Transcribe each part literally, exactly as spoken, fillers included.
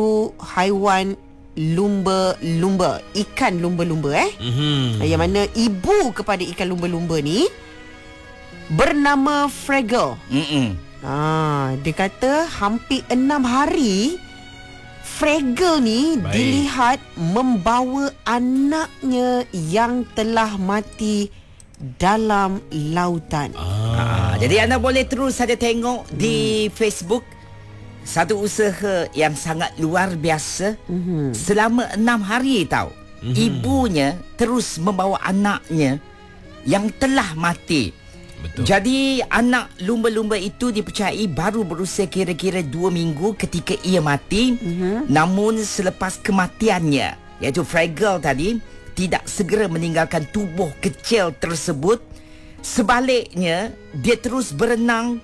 iaitu haiwan lumba-lumba, ikan lumba-lumba eh. Mm-hmm. Yang mana ibu kepada ikan lumba-lumba ni bernama Fraggle. Mm-mm. Ah, dia kata hampir enam hari Fraggle ni Baik. dilihat membawa anaknya yang telah mati dalam lautan. Ah. Ah, jadi anda boleh terus saja tengok hmm. di Facebook satu usaha yang sangat luar biasa. Mm-hmm. Selama enam hari tau. Mm-hmm. Ibunya terus membawa anaknya yang telah mati. Betul. Jadi anak lumba-lumba itu dipercayai baru berusia kira-kira dua minggu ketika ia mati. Mm-hmm. Namun selepas kematiannya, iaitu Fraggle tadi, tidak segera meninggalkan tubuh kecil tersebut. Sebaliknya, dia terus berenang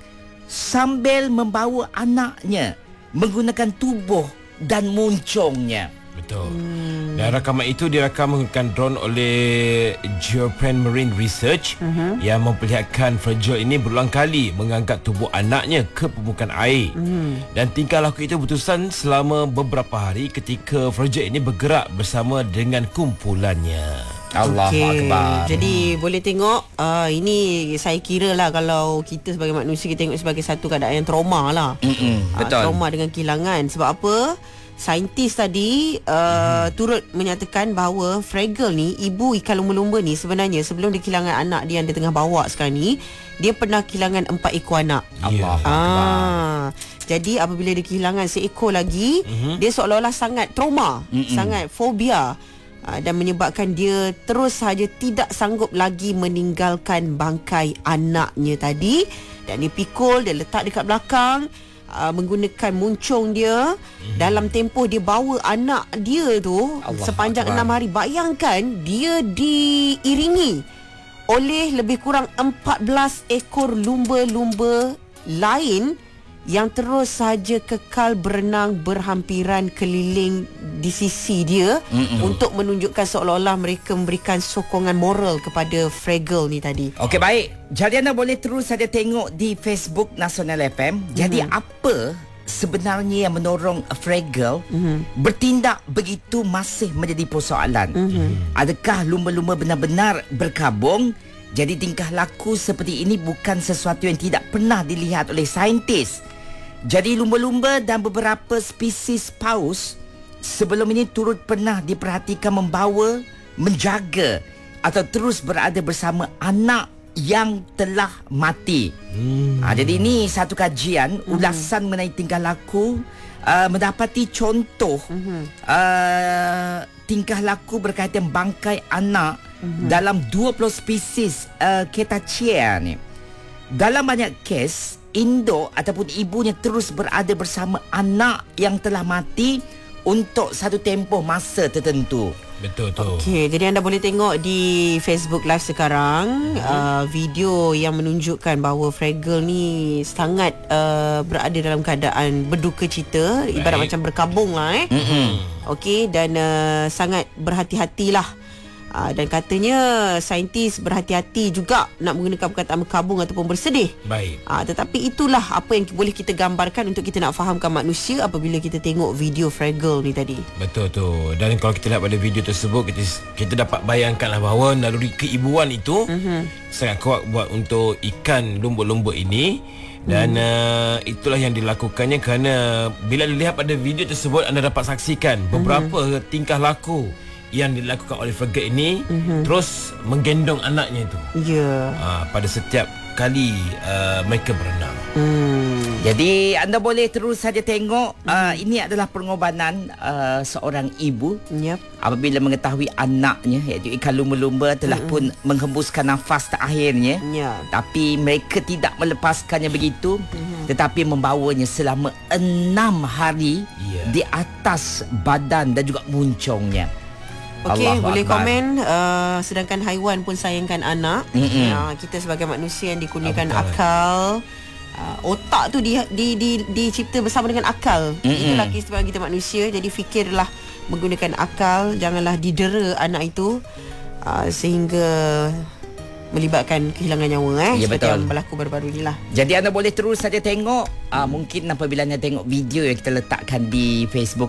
sambil membawa anaknya menggunakan tubuh dan muncungnya. Betul. Hmm. Dan rakaman itu dirakam menggunakan drone oleh Geoprime Marine Research uh-huh. yang memperlihatkan Fraggle ini berulang kali mengangkat tubuh anaknya ke permukaan air. Uh-huh. Dan tingkah laku itu berterusan selama beberapa hari ketika Fraggle ini bergerak bersama dengan kumpulannya. Allahu okay. Akbar. Jadi boleh tengok uh, ini saya kira lah kalau kita sebagai manusia kita tengok sebagai satu keadaan yang trauma lah. uh, Betul. Trauma dengan kehilangan. Sebab apa? Saintis tadi uh, hmm. turut menyatakan bahawa Fraggle ni, ibu ikan lumba-lumba ni, sebenarnya sebelum dia kehilangan anak dia yang dia tengah bawa sekarang ni, dia pernah kehilangan empat ekor anak. Allah. Ah, jadi apabila dia kehilangan seekor lagi, uh-huh. dia seolah-olah sangat trauma, uh-uh. sangat fobia. Dan menyebabkan dia terus saja tidak sanggup lagi meninggalkan bangkai anaknya tadi. Dan dia pikul, dia letak dekat belakang, uh, menggunakan muncung dia. hmm. Dalam tempoh dia bawa anak dia tu Allah sepanjang enam hari. Bayangkan dia diiringi oleh lebih kurang empat belas ekor lumba-lumba lain yang terus saja kekal berenang berhampiran keliling di sisi dia. Mm-mm. Untuk menunjukkan seolah-olah mereka memberikan sokongan moral kepada Fraggle ni tadi. Okey, baik. Jadi anda boleh terus saja tengok di Facebook Nasional F M. Jadi mm-hmm. apa sebenarnya yang mendorong Fraggle mm-hmm. bertindak begitu masih menjadi persoalan. Mm-hmm. Adakah lumba-lumba benar-benar berkabung? Jadi tingkah laku seperti ini bukan sesuatu yang tidak pernah dilihat oleh saintis. Jadi lumba-lumba dan beberapa spesies paus sebelum ini turut pernah diperhatikan membawa, menjaga atau terus berada bersama anak yang telah mati. Hmm. Ha, jadi ini satu kajian, hmm. ulasan mengenai tingkah laku uh, mendapati contoh hmm. uh, tingkah laku berkaitan bangkai anak hmm. dalam dua puluh spesies uh, Cetacea ni. Dalam banyak kes, induk ataupun ibunya terus berada bersama anak yang telah mati untuk satu tempoh masa tertentu. Betul tu. Okey, jadi anda boleh tengok di Facebook Live sekarang hmm. uh, video yang menunjukkan bahawa Fraggle ni sangat uh, berada dalam keadaan berduka cita. Baik. Ibarat macam berkabung lah eh. Mm-hmm. Okey, dan uh, sangat berhati-hatilah. Uh, dan katanya saintis berhati-hati juga nak menggunakan perkataan berkabung ataupun bersedih. Baik. Uh, tetapi itulah apa yang boleh kita gambarkan untuk kita nak fahamkan manusia apabila kita tengok video Fraggle ni tadi. Betul tu. Dan kalau kita lihat pada video tersebut, kita kita dapat bayangkanlah bahawa naluri keibuan itu uh-huh. sangat kuat buat untuk ikan lumba-lumba ini. Dan hmm. uh, itulah yang dilakukannya kerana bila dilihat pada video tersebut, anda dapat saksikan beberapa uh-huh. tingkah laku yang dilakukan oleh Fraggle ini mm-hmm. terus menggendong anaknya itu. Ya. Yeah. Uh, pada setiap kali uh, mereka berenang. Hmm. Jadi anda boleh terus saja tengok mm. uh, ini adalah pengorbanan uh, seorang ibu. Yep. Apabila mengetahui anaknya iaitu ikan lumba-lumba telah mm-hmm. pun menghembuskan nafas terakhirnya. Yeah. Tapi mereka tidak melepaskannya begitu, mm-hmm. tetapi membawanya selama enam hari yeah. di atas badan dan juga muncungnya. Okey, boleh Akbar. komen uh, sedangkan haiwan pun sayangkan anak. Mm-hmm. Uh, kita sebagai manusia yang dikurniakan oh, akal, uh, otak tu di, di, di, dicipta bersama dengan akal. Mm-hmm. Itulah keistimewaan kita manusia. Jadi fikirlah menggunakan akal, janganlah didera anak itu uh, sehingga melibatkan kehilangan nyawa eh ya, seperti betul. yang berlaku baru-baru inilah. Jadi anda boleh terus saja tengok uh, mungkin apabila anda tengok video yang kita letakkan di Facebook